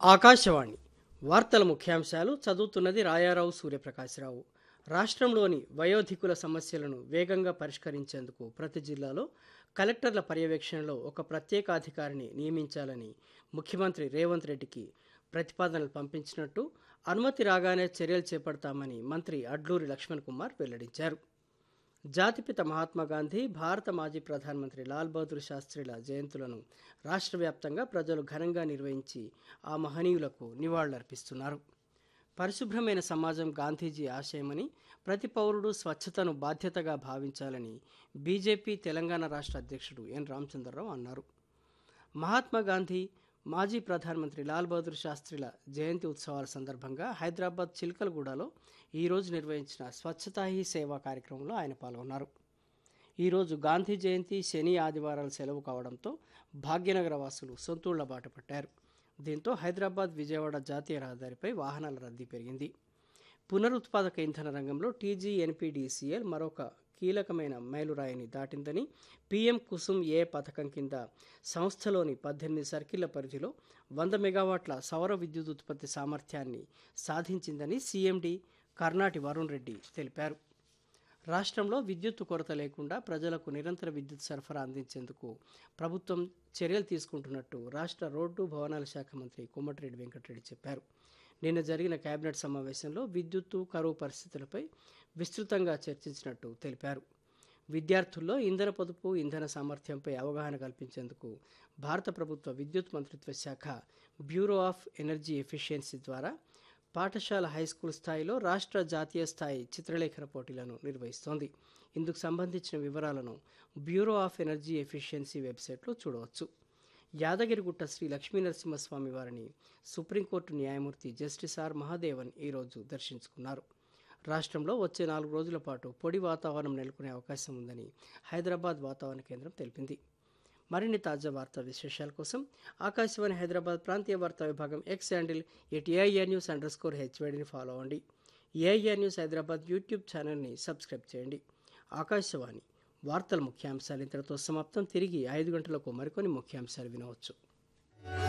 ఆకాశవాణి వార్తల ముఖ్యాంశాలు చదువుతున్నది రాయారావు సూర్యప్రకాశ్రావు. రాష్ట్రంలోని వయోధికుల సమస్యలను వేగంగా పరిష్కరించేందుకు ప్రతి జిల్లాలో కలెక్టర్ల పర్యవేక్షణలో ఒక ప్రత్యేకాధికారిని నియమించాలని ముఖ్యమంత్రి రేవంత్ రెడ్డికి ప్రతిపాదనలు పంపించినట్టు అనుమతి రాగానే చర్యలు చేపడతామని మంత్రి అడ్లూరి లక్ష్మణ్ కుమార్ వెల్లడించారు. జాతిపిత మహాత్మా గాంధీ, భారత మాజీ ప్రధానమంత్రి లాల్ బహదూర్ శాస్త్రిల జయంతులను రాష్ట్ర వ్యాప్తంగా ప్రజలు ఘనంగా నిర్వహించి ఆ మహనీయులకు నివాళులర్పిస్తున్నారు. పరిశుభ్రమైన సమాజం గాంధీజీ ఆశయమని, ప్రతి పౌరుడు స్వచ్ఛతను బాధ్యతగా భావించాలని బీజేపీ తెలంగాణ రాష్ట్ర అధ్యక్షుడు ఎన్ రామచంద్రరావు అన్నారు. మహాత్మా గాంధీ, మాజీ ప్రధానమంత్రి లాల్ బహదూర్ శాస్త్రిల జయంతి ఉత్సవాల సందర్భంగా హైదరాబాద్ చిలకలగూడలో ఈరోజు నిర్వహించిన స్వచ్ఛతా హీ సేవా కార్యక్రమంలో ఆయన పాల్గొన్నారు. ఈరోజు గాంధీ జయంతి శని, ఆదివారాలు సెలవు కావడంతో భాగ్యనగర వాసులు సొంతూళ్ల బాట పట్టారు. దీంతో హైదరాబాద్ విజయవాడ జాతీయ రహదారిపై వాహనాల రద్దీ పెరిగింది. పునరుత్పాదక ఇంధన రంగంలో టీజీఎన్పీడీసీఎల్ మరొక కీలకమైన మైలురాయిని దాటిందని, పీఎం కుసుమ్ ఏ పథకం కింద సంస్థలోని 18 సర్కిళ్ల పరిధిలో 100 మెగావాట్ల సౌర విద్యుత్ ఉత్పత్తి సామర్థ్యాన్ని సాధించిందని సీఎండీ కర్నాటి వరుణ్ రెడ్డి తెలిపారు. రాష్ట్రంలో విద్యుత్తు కొరత లేకుండా ప్రజలకు నిరంతర విద్యుత్ సరఫరా అందించేందుకు ప్రభుత్వం చర్యలు తీసుకుంటున్నట్టు రాష్ట్ర రోడ్డు భవనాల శాఖ మంత్రి కోమటిరెడ్డి వెంకటరెడ్డి చెప్పారు. నిన్న జరిగిన కేబినెట్ సమావేశంలో విద్యుత్తు కరువు పరిస్థితులపై విస్తృతంగా చర్చించినట్టు తెలిపారు. విద్యార్థుల్లో ఇంధన పొదుపు, ఇంధన సామర్థ్యంపై అవగాహన కల్పించేందుకు భారత ప్రభుత్వ విద్యుత్ మంత్రిత్వ శాఖ బ్యూరో ఆఫ్ ఎనర్జీ ఎఫిషియన్సీ ద్వారా పాఠశాల, హైస్కూల్ స్థాయిలో రాష్ట్ర, జాతీయ స్థాయి చిత్రలేఖన పోటీలను నిర్వహిస్తోంది. ఇందుకు సంబంధించిన వివరాలను బ్యూరో ఆఫ్ ఎనర్జీ ఎఫిషియన్సీ వెబ్సైట్లో చూడవచ్చు. యాదగిరిగుట్ట శ్రీ లక్ష్మీనరసింహస్వామి వారిని సుప్రీంకోర్టు న్యాయమూర్తి జస్టిస్ ఆర్ మహాదేవన్ ఈరోజు దర్శించుకున్నారు. రాష్ట్రంలో వచ్చే 4 రోజుల పాటు పొడి వాతావరణం నెలకొనే అవకాశం ఉందని హైదరాబాద్ వాతావరణ కేంద్రం తెలిపింది. మరిన్ని తాజా వార్తా విశేషాల కోసం ఆకాశవాణి హైదరాబాద్ ప్రాంతీయ వార్తా విభాగం ఎక్స్ హ్యాండిల్ @AIR_HYDని ఫాలో అవ్వండి. ఏఐఆర్ న్యూస్ హైదరాబాద్ యూట్యూబ్ ఛానల్ని సబ్స్క్రైబ్ చేయండి. ఆకాశవాణి వార్తల ముఖ్యాంశాలు ఇంతటితో సమాప్తం. తిరిగి 5 గంటలకు మరికొన్ని ముఖ్యాంశాలు వినవచ్చు.